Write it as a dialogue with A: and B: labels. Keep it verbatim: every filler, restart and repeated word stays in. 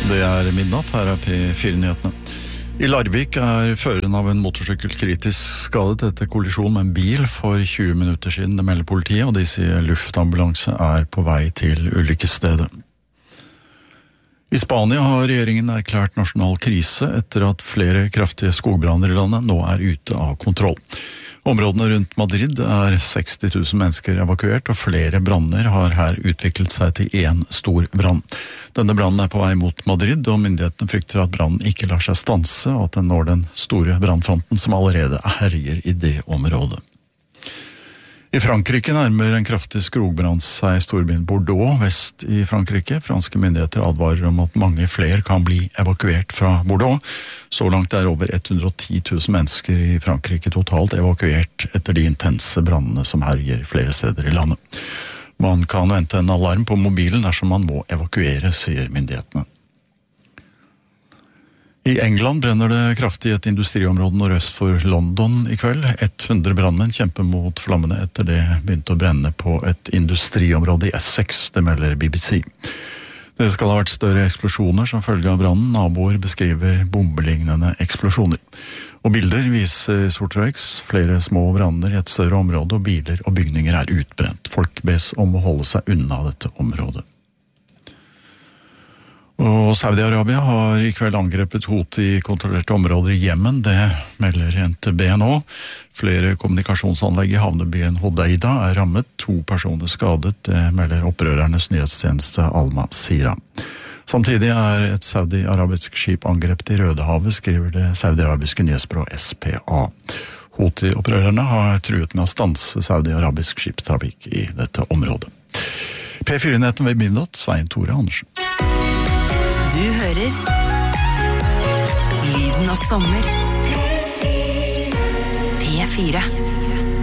A: Det er midnatt, her er P fire-nyhetene. I Larvik er føreren av en motorsykkel kritisk skadet etter kollisjon med en bil for tjue minutter siden. Det melder politiet, og de sier luftambulanse er på vei til ulykkesstedet. I Spania har regjeringen erklært nasjonal krise etter at flere kraftige skogbranner i landet nå er ute av kontroll. Områdene rundt Madrid er seksti tusen mennesker evakuert, og flere branner har her utviklet seg til en stor brann. Denne brannen er på vei mot Madrid, og myndighetene frykter at brannen ikke lar seg stanse, og at den når den store brannfronten som allerede herjer i det området. I Frankrike nærmer en kraftig skogbrann seg storbyen Bordeaux vest i Frankrike. Franske myndigheter advarer om at mange flere kan bli evakuert fra Bordeaux. Så langt er over hundre og ti tusen mennesker i Frankrike totalt evakuert etter de intense brannene som herjer flere steder i landet. Man kan vente en alarm på mobilen dersom man må evakuere, sier myndighetene. I England brenner det kraftig i et industriområde nordøst for London i kveld. hundre brannmenn kjemper mot flammene etter det begynte å brenne på et industriområde i Essex, det melder B B C. Det skal ha vært større eksplosjoner som følge av brannen. Naboer beskriver bombelignende eksplosjoner. Og bilder viser sort røyks, flere små branner i et større område, og biler og bygninger er utbrent. Folk bes om å holde seg unna dette området. Og Saudi-Arabia har i kveld angrepet Houthi-kontrollerte områder i Jemen, det melder N T B nå. Flere kommunikasjonsanlegg i havnebyen Hodeida er rammet, to personer skadet, det melder opprørernes nyhetstjeneste Al-Masira. Samtidig er et saudi-arabisk skip angrepet i Rødehavet, skriver det saudi-arabiske nyhetsbyrået S P A. Houthi-opprørerne har truet med å stanse saudi-arabisk skipstrafikk i dette området. P fire-nyheten ved midnatt, Svein Tore Andersen.
B: Du hører Lyden av sommer P fire.